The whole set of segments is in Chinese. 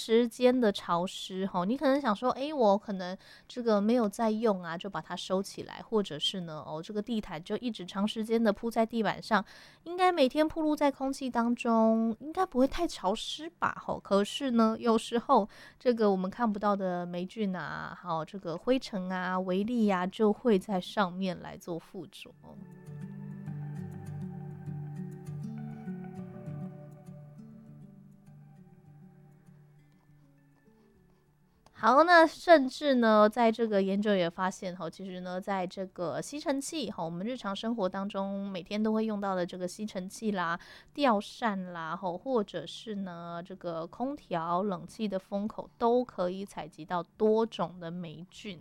时间的潮湿你可能想说，我可能这个没有在用啊，就把它收起来，或者是呢，这个地毯就一直长时间的铺在地板上，应该每天暴露在空气当中，应该不会太潮湿吧？可是呢，有时候这个我们看不到的霉菌啊，好，这个灰尘啊、微粒啊，就会在上面来做附着。好，那甚至呢，在这个研究也发现其实呢，在这个吸尘器我们日常生活当中每天都会用到的这个吸尘器啦、吊扇啦或者是呢这个空调、冷气的风口都可以采集到多种的霉菌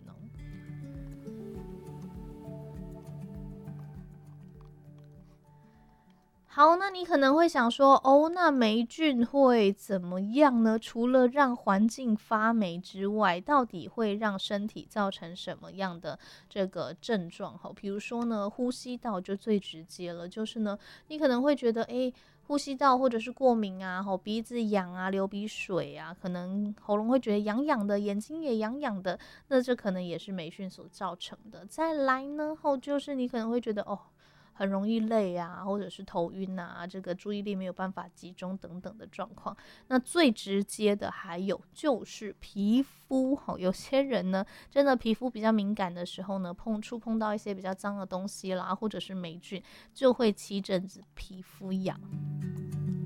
好，那你可能会想说，那霉菌会怎么样呢？除了让环境发霉之外，到底会让身体造成什么样的这个症状？比如说呢，呼吸道就最直接了，就是呢，你可能会觉得，呼吸道或者是过敏啊，鼻子痒啊，流鼻水啊，可能喉咙会觉得痒痒的，眼睛也痒痒的，那这可能也是霉菌所造成的。再来呢，就是你可能会觉得，很容易累啊，或者是头晕啊，这个注意力没有办法集中等等的状况。那最直接的还有就是皮肤，有些人呢，真的皮肤比较敏感的时候呢，触碰到一些比较脏的东西啦，或者是霉菌，就会起疹子、皮肤痒。